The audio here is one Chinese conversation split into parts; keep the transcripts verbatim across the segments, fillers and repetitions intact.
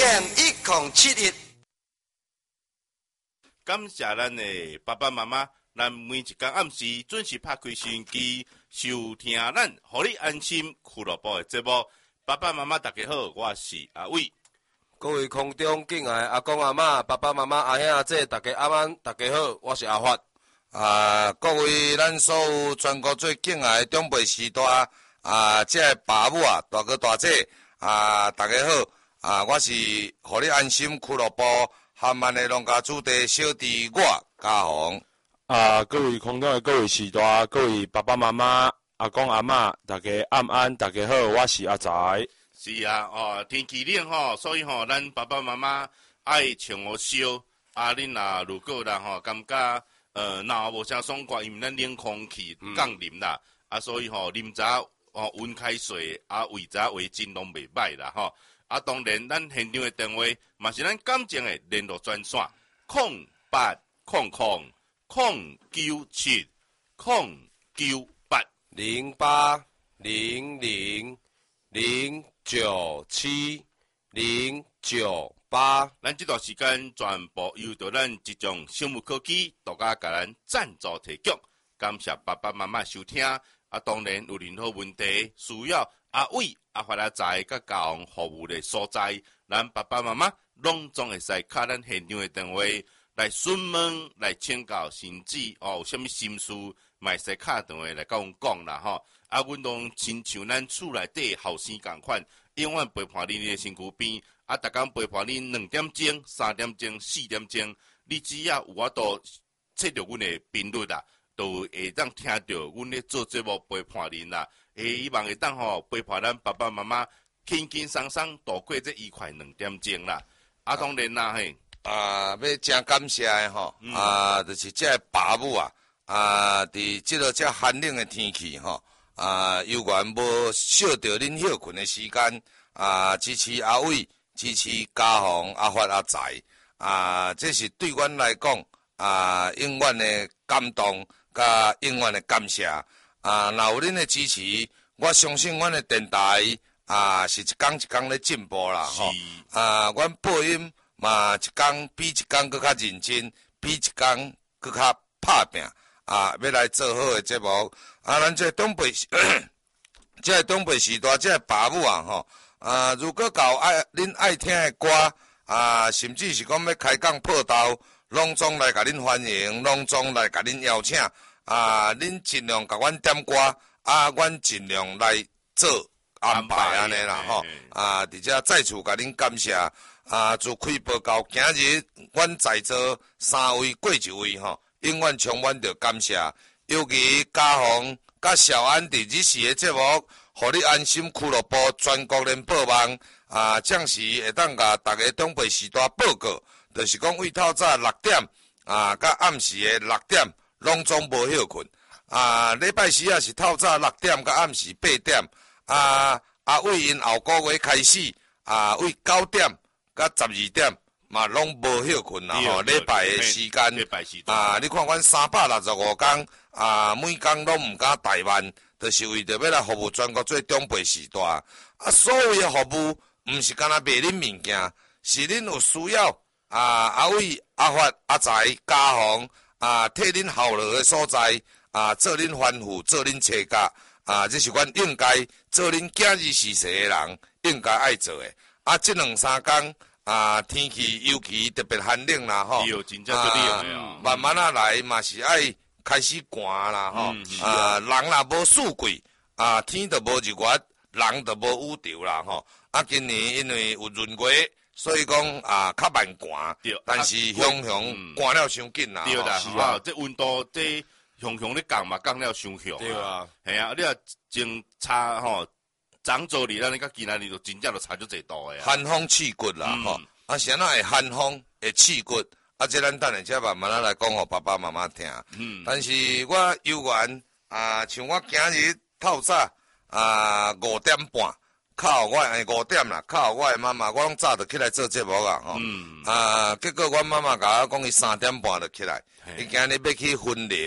零一零七一。 感谢咱的爸爸妈妈，咱每一天暗时准时拍开收音机，收听咱互你安心俱乐部的节目。爸爸妈妈大家好，我是阿伟。 各位空中敬爱阿公阿嬷、爸爸妈妈、阿兄阿姐，大家阿晚，大家好，我是阿发。 啊，各位咱所有全国最敬爱的长辈时代啊，这个爸母啊、大哥大姐啊，大家好啊，我是互你安心俱乐部汉万的农家主题小弟我嘉宏。 啊，各位空中的各位时代，各位爸爸妈妈、阿公阿嬷，大家暗安，大家好，我是阿财。 是啊，哦，天气冷吼，所以吼，咱爸爸妈妈爱穿好烧。啊，恁若如果啦吼，感觉呃，脑无啥爽快，因为咱冷空气降临啦，嗯、啊，所以吼，啉茶哦，温开水啊，喂茶维精拢袂歹啦吼。啊，当然，咱现场的电话嘛是咱感情的联络专线，空八空空空九七空九八零八零零零九七零九八。 咱这段时间全部由着咱一种生物科技独家甲咱赞助提供，感谢爸爸妈妈收听。啊，当然有任何问题需要阿伟、阿发阿财甲教养服务的所在，咱爸爸妈妈拢总会使卡咱现场的电话来询问、来请教，甚至哦有啥物心事，嘛会使卡电话来甲阮讲啦吼。啊，阮拢亲像咱厝内底后生共款，永远陪伴恁的身躯边。啊，逐工陪伴恁两点钟、三点钟、四点钟，你只要有法度切着阮的频率啦，都会当听到阮咧做节目陪伴恁啦。会希望会当吼陪伴咱爸爸妈妈轻轻松松度过这愉快两点钟啦。啊，当然啦嘿， 啊，要真感谢的吼，嗯、啊，就是这个爸母啊，啊，伫这个这寒冷的天气吼，啊，犹原无少着恁休困的时间，啊，支持阿伟。支持嘉宏、阿发、阿财啊，这是对阮来讲啊，永远的感动，甲永远的感谢啊！若有恁的支持，我相信阮的电台啊，是一天一天咧进步啦吼。啊，阮播音嘛，一天比一天搁较认真，比一天搁较拍拼啊，要来做好的节目啊！咱这东北，这个东北时代，这个爸母啊吼。啊，如果搞爱恁爱听的歌啊，甚至是讲要开讲报道，拢总来甲恁欢迎，拢总来甲恁邀请啊，恁尽量甲阮点歌啊，阮尽量来做安排安尼啦吼啊，而且再次甲恁感谢啊，自开播到今日，阮在座三位过一位吼，永远充满着感谢，尤其嘉宏甲小安伫日时的节目。互你安心俱乐部全国联播网啊，暂时会当甲大家东北时段报告，就是讲为透早六点啊，甲暗时的六点，拢总无休困啊。礼拜四啊是透早六点甲暗时八点啊，啊为因后个月开始啊，为九点甲十二点嘛拢无休困啦吼。礼拜的时间啊，你看阮三百六十五天啊，每天拢毋敢怠慢。就是为着要来服务全国最中辈时代，啊，所有的服务毋是干那卖恁物件，是恁有需要啊，阿伟、阿发、阿财、嘉宏啊，替恁效劳的所在啊，做恁吩咐，做恁车架啊，这是阮应该做恁今日时势的人应该爱做的。啊，这两三天啊，天气尤其特别寒冷啦吼，啊，慢慢啊来嘛是爱。开始寒啦吼，嗯、啊，人若无四季，啊，天就无日月，人就无宇宙啦吼。啊，今年因为有闰月，所以讲啊，较慢寒，但是熊熊寒了伤紧啦。 对啦，是啊，这温度这熊熊咧降嘛，降了伤凶。 对啊， 系啊，你啊前差吼，漳州里咱你甲今仔日就真正就差足侪度诶。 寒风刺骨啦吼，嗯、啊，谁那会寒风会刺骨？啊，这咱等下才慢慢来讲，互爸爸妈妈听。嗯，但是我犹原啊，像我今日透早啊五点半，靠我诶五点啦，靠我诶妈妈，我拢早就起来做节目啊，吼。嗯。啊，结果阮妈妈甲我讲，伊三点半就起来，伊今日要去婚礼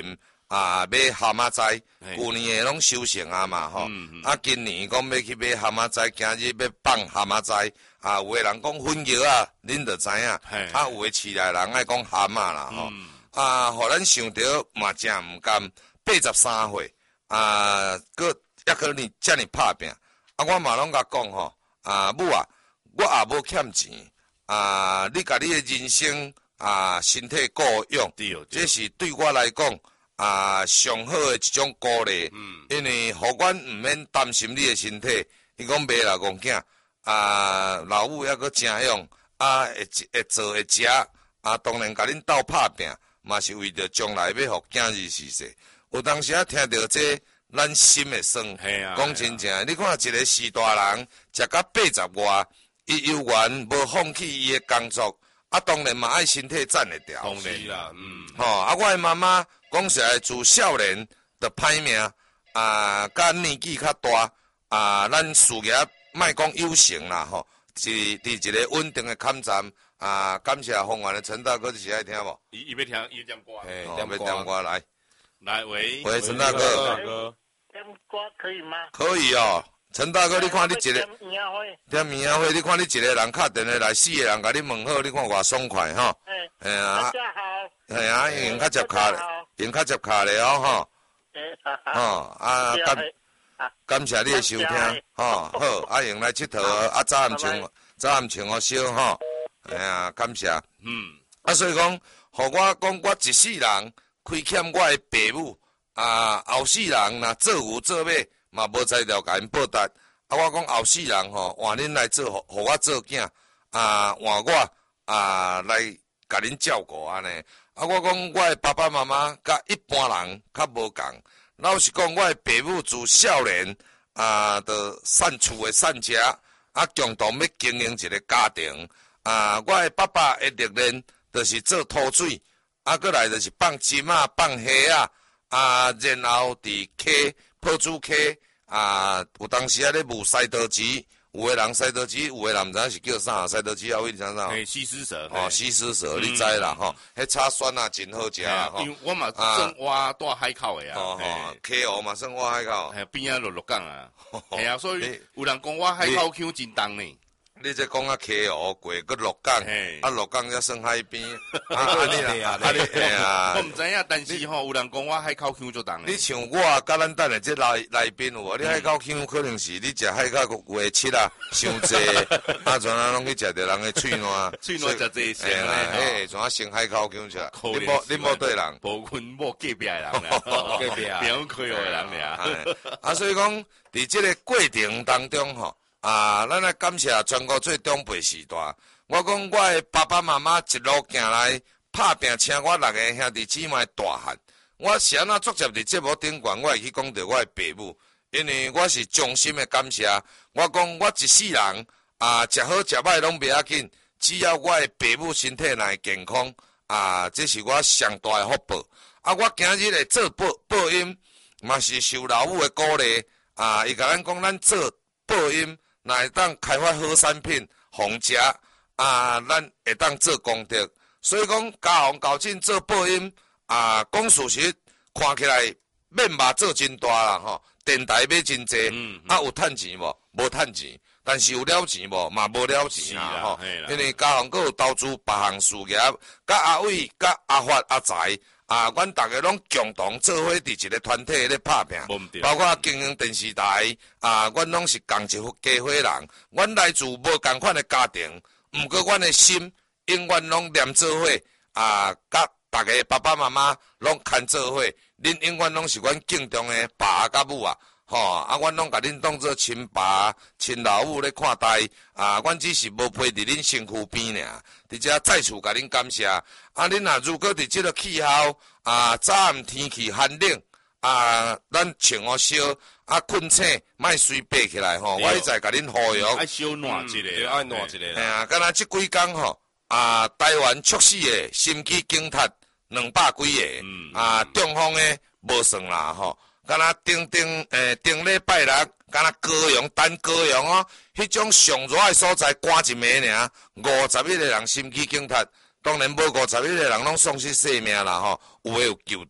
啊买蛤蟆斋， 嘿旧年诶拢收成啊嘛吼， 嗯嗯啊今年讲要去买蛤蟆斋，今日要放蛤蟆斋，啊有诶人讲粉叶啊，恁着知影， 嘿啊有诶市内人爱讲蛤蟆啦吼， 嗯啊互咱想着嘛真毋甘，八十三岁，啊佫抑可能遮尔拍拼，啊我嘛拢甲讲吼，啊母啊，我也无欠钱，啊你甲你诶人生啊身体顾养。 对对， 这是对我来讲啊上好的一种鼓励， 嗯因为互阮毋免担心你的身体。伊讲袂啦，讲囝啊，老母还佫正勇，啊会会做会食，啊当然甲恁斗拍拼，嘛是为着将来要互囝儿是说。有当时啊听到这，咱心会酸。 嘿啊， 讲真正，你看一个士大人，食到八十外，伊犹原无放弃伊的工作。啊，当然嘛爱身体站会调。 当然啦，嗯， 吼、啊，我的妈妈讲实在，自少年的歹命，啊，甲年纪较大，啊，咱事业莫讲有成啦，吼、是伫一个稳定的坎站，啊，感谢丰原的陈大哥，你是爱听无？ 伊伊要听伊点歌， 嘿， 哦， 点要点歌来， 来喂， 喂，陈大哥， 大哥， 点歌可以吗？ 可以哦，陈大哥，你看你一个点烟花， 点名仔会，你看你一个人敲电话来，四个人甲你问好，你看偌爽快吼， 哎， 哎啊大，家好， 哎啊，用较接卡咧，用较接卡咧哦，吼， 哎，哈哈， 吼，啊，感。 啊， 感谢你的收听，吼、好，啊用来佚佗，啊早暗穿，早暗穿哦烧吼，哎呀，感谢。 嗯， 啊，所以讲，互我讲，我一世人亏欠我的爸母，啊，后世人若做牛做马，嘛无才调甲因报答。啊，我讲后世人吼，换恁来做，互互我做囝，啊，换我啊来甲恁照顾安尼。啊，我讲我的爸爸妈妈甲一般人较无共。老实讲，我的爸母自少年啊，就善厝的善食，啊，共同要经营一个家庭。啊，我的爸爸的历练就是做土水，啊，过来就是放金啊，放虾啊，啊，然后伫溪泡煮溪，啊，有当时啊咧务西刀子，有的人西刀子，有的人毋知影是叫啥，西刀子后尾你知影啥？ 嘿，西施蛇， 哦， 嘿西施蛇，你知啦吼，迄炒酸啊，真好食啊吼因。为我嘛正挖大海口的啊， 哦吼，溪湖嘛算我海口。 嘿，边啊落落港啊，系啊，所以你有人讲我海口腔真重呢， 你这讲啊溪湖过，佮鹿港嘿， 啊鹿港才算海边，啊啊你啦，啊你哎呀我，毋知影，但是吼有人讲我海口腔足重的你，像我甲咱等下这来来宾有无？你海口腔可能是你食海口月七啊，伤济，啊全啊拢去食着人的喙烂， 喙烂食济哎呀， 先咧， 嘿，全啊先海口腔出来， 可你无你无对人。 无阮某隔壁的人啦， 隔壁啊边开学的人俩， 哎啊，所以讲，伫即个过程当中吼，啊，咱来感谢全国最长辈时代。我讲我的爸爸妈妈一路行来拍拼，请我六个兄弟姊妹大汉。我是安怎作接伫节目顶悬，我会去讲到我的爸母，因为我是衷心的感谢。我讲我一世人啊，食好食歹拢袂要紧，只要我的爸母身体若会健康啊，这是我上大的福报。啊，我今日来做报报音。嘛是受老母的鼓励啊！伊甲咱讲，咱做报音，若会当开发好产品，红食啊，咱会当做功德。所以讲，家红交进做报音啊，讲事实，看起来面目做真大啦吼，电台买真济， 嗯啊有趁钱无？无趁钱，但是有了钱无？嘛无了钱啦吼。因为家红佫有投资别项事业，甲阿伟、甲阿发、阿财。啊，阮逐个拢共同做伙伫一个团体咧拍拼，包括经营电视台，啊，阮拢是共一户家伙人，阮来自无共款的家庭，毋过阮的心永远拢连做伙，啊，甲逐个爸爸妈妈拢牵做伙，恁永远拢是阮敬重的爸甲母啊。吼、哦，啊，阮拢甲恁当做亲爸、亲老母咧看待，啊，阮只是无陪伫恁身躯边尔，伫遮再次甲恁感谢。啊，恁若如果伫即个气候，啊，早暗天气寒冷，啊，咱穿好烧，啊，困醒，莫随爬起来吼，我会再甲恁呼吁。 爱小暖一对， 个， 爱暖一个啦。 哎呀，敢若即几工吼，啊，台湾猝死的心肌梗塌两百几个， 嗯啊，中风的无算啦吼。敢若顶顶诶，顶礼拜六，敢若高雄、单高雄哦，迄种上热诶所在，关一暝尔，五十一个人心肌梗塌，当然无五十一个人拢丧失性命啦吼，有诶有救着，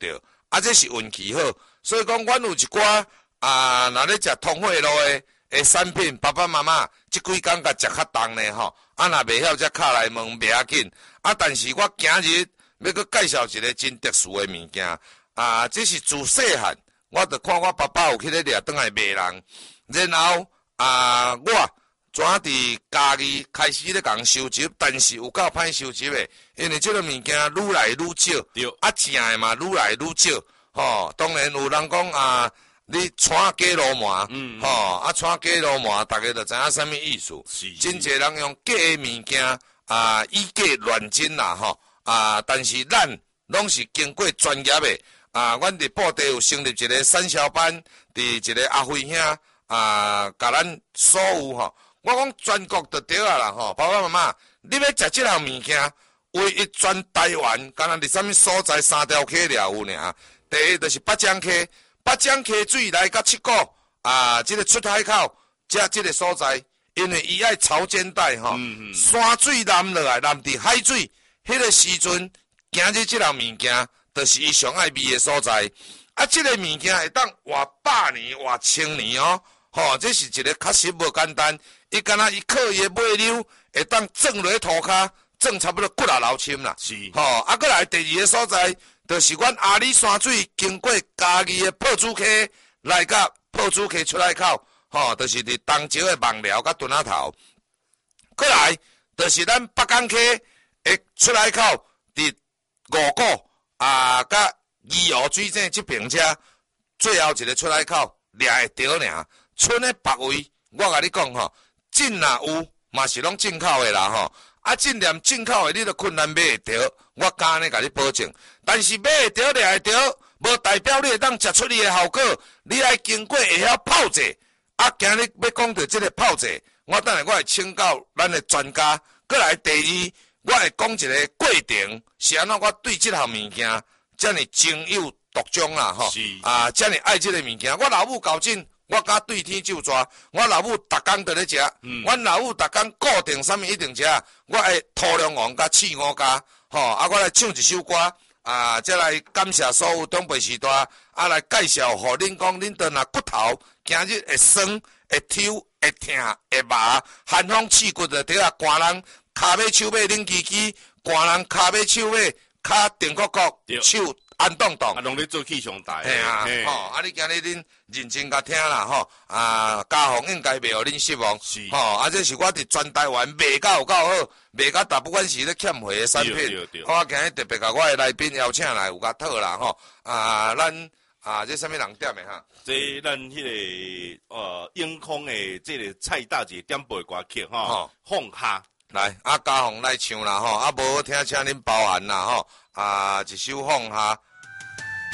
啊，这是运气好。所以讲，阮有一寡啊，若咧食通惠路的诶产品，爸爸妈妈即几工甲食较重呢吼，啊，若袂晓则敲来问袂要紧。啊，但是我今日要搁介绍一个真特殊的物件，啊，这是自细汉，我著看我爸爸有去咧掠倒来卖人，然后啊，我怎伫家己开始咧共收集，但是有够歹收集的，因为即个物件愈来愈少，啊，正的嘛愈来愈少。吼，当然有人讲啊，你穿假罗麻，嗯，吼，啊穿假罗麻，大家就知影啥物意思。真侪人用假的物件啊，以假乱真啦，吼啊，但是咱拢是经过专业的啊，阮伫布袋有成立一个产销班，伫一个阿辉兄啊，甲咱所有吼，我讲全国就对啊啦，吼，爸爸妈妈，你要食即项物件，唯一全台湾，敢若伫啥物所在三条溪了有尔。第一就是八江溪，八江溪水来到七股啊，即、這个出海口，遮即个所在，因为伊爱潮间带吼，嗯嗯山水淋落来，淋伫海水，迄、那个时阵，今日即项物件，就是伊上爱味的所在。啊，即、這个物件会当活百年、活千年哦，吼、哦，这是一个确实无简单。伊敢若伊靠伊的尾溜，会当种落土骹，种差不多骨力流深啦。是，吼、哦，啊，过来第二个所在。就是阮阿里山水经过家己的破竹溪来到破竹溪出海口，吼、哦，就是伫东石的望寮甲墩仔头。过来，就是咱北港溪的出海口，伫五股啊甲二湖水井这边遮，最后一个出海口掠会着尔。剩的别位，我甲你讲吼，进若有嘛是拢进口的啦吼。啊，进念进口的，你都困难买会着，我敢安尼甲你保证。但是买会着、掠会着，无代表你会当食出你的效果。你爱经过会晓泡制。啊，今日要讲到这个泡制，我等下我会请教咱的专家。过来第二，我会讲一个过程，是安怎我对这项物件遮尔情有独钟啦吼。啊，遮尔爱这个物件，我老母搞进。我甲对天就抓，我老母逐工伫咧食，嗯、阮老母逐工固定啥物一定食，我会土龙王甲刺五家，吼，啊，我来唱一首歌，啊，再来感谢所有长辈时代，啊，来介绍，互恁讲，恁倒若骨头，今日会酸、会抽、会痛、会麻，寒风刺骨就伫啊，寒人骹尾手尾冷叽叽，寒人骹尾手尾骹定骨骨，手安动动， 啊，拢咧做气象台， 嘿啊，吼，啊，你今日恁认真甲听啦，吼，啊，家风应该袂互恁失望，是，吼，啊，这是我伫全台湾卖甲有够好，卖甲大部分是咧欠货的产品，我今日特别甲我的来宾邀请来有甲讨啦，吼，啊，咱啊，这啥物人点的哈？ 这咱迄、那个呃永康的这个蔡大姐点播歌曲吼，放下来，啊，家风来唱啦，吼，啊，无听请恁包涵啦，吼，啊，一首放下。